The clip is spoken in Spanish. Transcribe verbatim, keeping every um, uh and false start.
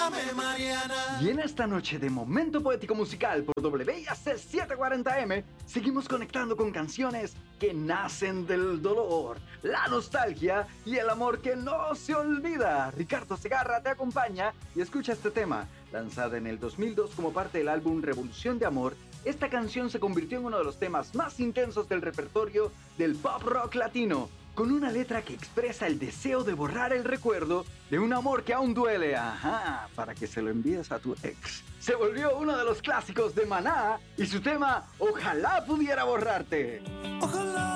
Llámame Mariana. Y en esta noche de Momento Poético Musical por W I A C setecientos cuarenta M, seguimos conectando con canciones que nacen del dolor, la nostalgia y el amor que no se olvida. Ricardo Segarra te acompaña y escucha este tema. Lanzada en el dos mil dos como parte del álbum Revolución de Amor, esta canción se convirtió en uno de los temas más intensos del repertorio del pop rock latino, con una letra que expresa el deseo de borrar el recuerdo de un amor que aún duele, ajá, para que se lo envíes a tu ex. Se volvió uno de los clásicos de Maná y su tema Ojalá pudiera borrarte.